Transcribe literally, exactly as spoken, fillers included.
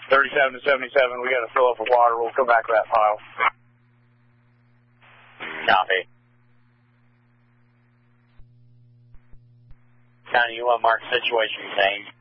thirty-seven to seventy-seven, we got to fill up with water. We'll come back to that pile. Copy. County, you want to mark situation, you're saying?